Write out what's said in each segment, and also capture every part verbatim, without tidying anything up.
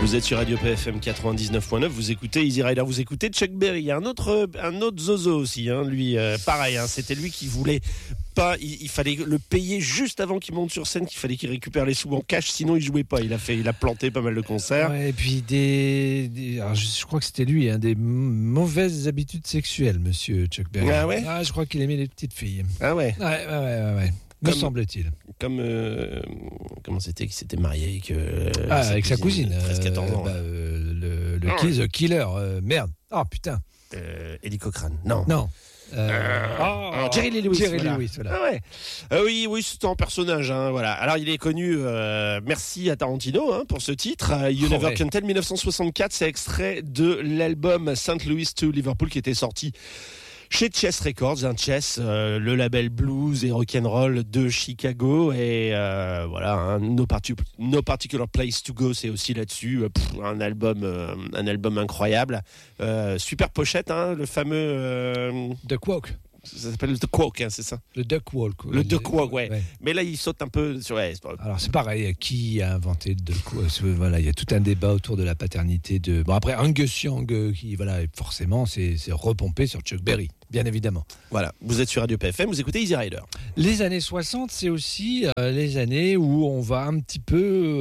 Vous êtes sur Radio P F M quatre-vingt-dix-neuf point neuf, vous écoutez Easy Rider, vous écoutez Chuck Berry. Il y a un autre, un autre zozo aussi, hein, lui, euh, pareil, hein, c'était lui qui voulait pas, il, il fallait le payer juste avant qu'il monte sur scène, qu'il fallait qu'il récupère les sous en cash, sinon il jouait pas. Il a fait, il a planté pas mal de concerts. Ouais, et puis des, des alors je, je crois que c'était lui, hein, des m- mauvaises habitudes sexuelles, monsieur Chuck Berry. Ah ouais. Ah, je crois qu'il aimait les petites filles. Ah ouais. Ouais, ouais, ouais, ouais. ouais. Me Comme- semble-t-il. Comme euh, comment c'était qu'il s'était marié avec, euh, Ah, avec sa cousine. treize quatorze ans. Euh, bah, euh, le le Ah qui- The Killer. euh, merde. Ah, putain. Euh, Eddie Cochrane. Non. Non. Euh, Euh, ah, alors, Jerry Lee Lewis. Jerry Lee voilà. Lewis, voilà. Ah ouais. Euh, oui, oui, c'est un personnage. Hein, voilà. Alors, il est connu. Euh, merci à Tarantino hein, pour ce titre. Euh, You Oh, Never ouais. Can Tell, dix-neuf cent soixante-quatre. C'est extrait de l'album Saint Louis to Liverpool qui était sorti chez Chess Records, un Chess, euh, le label blues et rock'n'roll de Chicago, et euh, voilà, hein, no, Parti- no Particular Place to Go, c'est aussi là-dessus, euh, pff, un album, euh, un album incroyable, euh, super pochette, hein, le fameux, euh, Duck Walk. ça s'appelle The Quack, hein, c'est ça. Le Duck Walk. Le Duck Walk, ouais. Mais là, il saute un peu sur. Ouais, c'est- Alors c'est pareil, qui a inventé le Duck Walk? C'est- Voilà, il y a tout un débat autour de la paternité de. Bon après Angus Young, euh, qui voilà, forcément c'est, c'est repompé sur Chuck Berry, bien évidemment. Voilà, vous êtes sur Radio P F M, vous écoutez Easy Rider. Les années soixante, c'est aussi euh, les années où on va un petit peu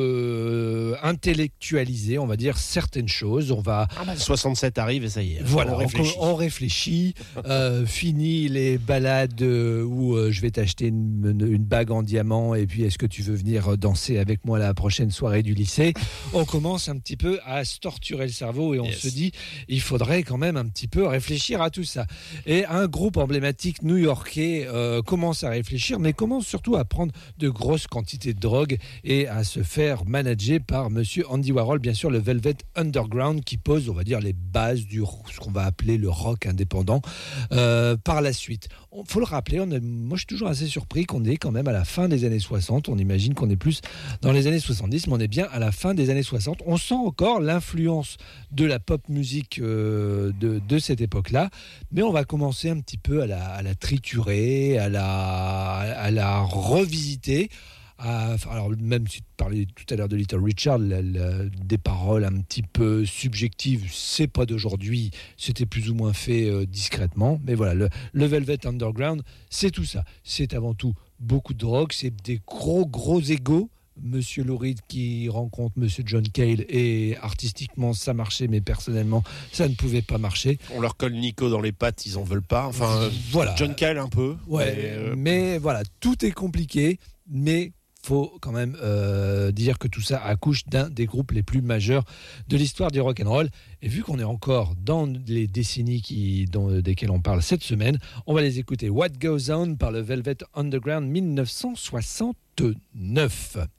euh, intellectualiser, on va dire certaines choses. On va soixante-sept arrive et ça y est. Voilà, on on réfléchit. réfléchit. On, réfléchit euh, fini les balades euh, où euh, je vais t'acheter une, une bague en diamant et puis est-ce que tu veux venir danser avec moi à la prochaine soirée du lycée. On commence un petit peu à se torturer le cerveau et on Yes. se dit il faudrait quand même un petit peu réfléchir à tout ça. Et un groupe emblématique new-yorkais euh, commence à réfléchir, mais commence surtout à prendre de grosses quantités de drogue et à se faire manager par monsieur Andy Warhol, bien sûr le Velvet Underground qui pose, on va dire, les bases du ce qu'on va appeler le rock indépendant euh, par la suite. Il faut le rappeler, on est, moi je suis toujours assez surpris qu'on est quand même à la fin des années soixante, on imagine qu'on est plus dans les années soixante-dix, mais on est bien à la fin des années soixante. On sent encore l'influence de la pop musique euh, de, de cette époque-là, mais on va commencer un petit peu à la, à la triturer, à la, à la revisiter. À, enfin, alors même si tu parlais tout à l'heure de Little Richard, la, la, des paroles un petit peu subjectives, c'est pas d'aujourd'hui, c'était plus ou moins fait euh, discrètement, mais voilà, le, le Velvet Underground, c'est tout ça, c'est avant tout beaucoup de drogue, c'est des gros gros égos. Monsieur Lou Reed qui rencontre Monsieur John Cale, et artistiquement ça marchait, mais personnellement ça ne pouvait pas marcher. On leur colle Nico dans les pattes, ils en veulent pas. Enfin, voilà. John Cale un peu. Ouais, mais, euh, mais voilà, tout est compliqué, mais faut quand même euh, dire que tout ça accouche d'un des groupes les plus majeurs de l'histoire du rock'n'roll. Et vu qu'on est encore dans les décennies qui, dont, desquelles on parle cette semaine, on va les écouter. What Goes On par le Velvet Underground dix-neuf cent soixante-neuf.